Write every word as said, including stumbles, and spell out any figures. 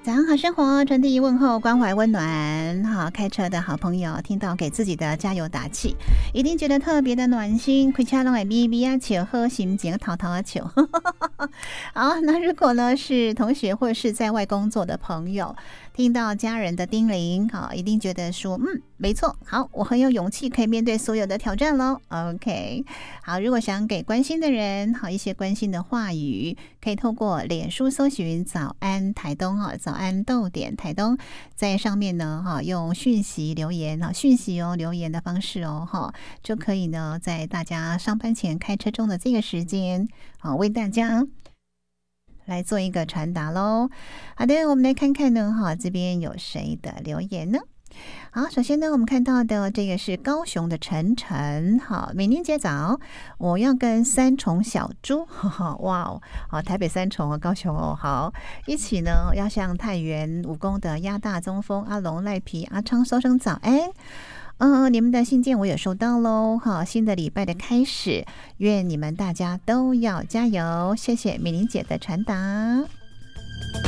早上好生活，传递问候，关怀温暖。好，开车的好朋友听到给自己的加油打气，一定觉得特别的暖心。开车拢会咪咪啊笑，好心情淘淘啊笑。好，那如果呢是同学或是在外工作的朋友，听到家人的叮咛，好，一定觉得说，嗯，没错，好，我很有勇气可以面对所有的挑战咯。 OK， 好，如果想给关心的人好一些关心的话语，可以透过脸书搜寻早安台东，早安逗点台东，在上面呢用讯息留言，讯息哦留言的方式哦，就可以呢在大家上班前开车中的这个时间，为大家来做一个传达咯。好的，我们来看看呢哈，这边有谁的留言呢？好，首先呢，我们看到的这个是高雄的晨晨，好，美玲姐早，我要跟三重小猪，呵呵哇哦，好，台北三重哦，高雄哦，好，一起呢要向太原武功的鸭大中锋阿龙赖皮阿昌说声早安。嗯，你们的信件我也收到喽，好，新的礼拜的开始，愿你们大家都要加油，谢谢美玲姐的传达。